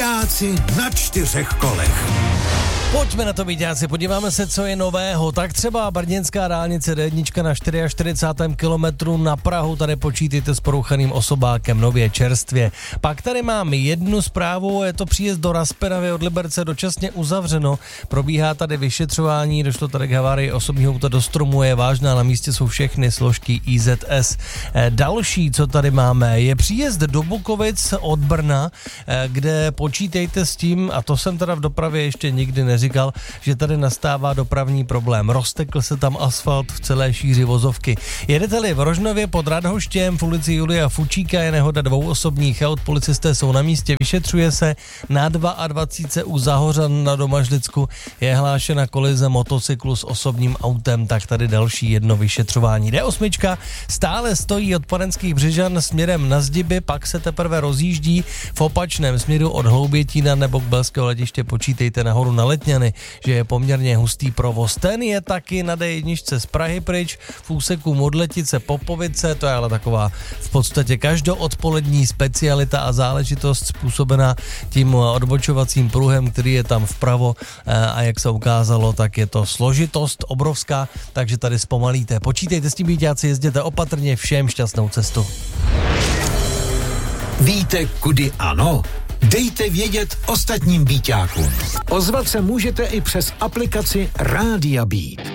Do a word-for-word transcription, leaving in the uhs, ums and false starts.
Býťáci na čtyřech kolech. Pojďme na to, býťáci, podíváme se, co je nového. Tak třeba brněnská dálnice D jedna na čtyřicátém čtvrtém kilometru na Prahu, tady počítejte s porouchaným osobákem nově čerstvě. Pak tady mám jednu zprávu, je to příjezd do Raspenavy od Liberce dočasně uzavřeno. Probíhá tady vyšetřování, došlo tady k havárii osobního auta do stromu, je vážná, na místě jsou všechny složky I Z S. Další, co tady máme, je příjezd do Bukovic od Brna, kde počítejte s tím, a to jsem teda v dopravě ještě nikdy neříkal, říkal, že tady nastává dopravní problém. Roztekl se tam asfalt v celé šíři vozovky. Jedete-li v Rožnově pod Radhoštěm v ulici Julia Fučíka, je nehoda dvou osobních aut, policisté jsou na místě, vyšetřuje se. Na dvacet dva u Zahořan na Domažlicku je hlášena kolize motocyklu s osobním autem, tak tady další jedno vyšetřování. D osm stále stojí od Panenských Břežan směrem na Zdiby, pak se teprve rozjíždí v opačném směru od Hloubětína nebo k Belského letiště, počítejte nahoru na Letňany, že je poměrně hustý provoz. Ten je taky na D jedna z Prahy pryč, v úseku Modletice Popovice, to je ale taková v podstatě každoodpolední specialita a záležitost způsobená tím odbočovacím pruhem, který je tam vpravo, a jak se ukázalo, tak je to složitost obrovská, takže tady zpomalíte. Počítejte s tím, býťáci, jezděte opatrně, všem šťastnou cestu. Víte, kudy ano? Dejte vědět ostatním býťákům. Ozvat se můžete i přes aplikaci Rádia Beat.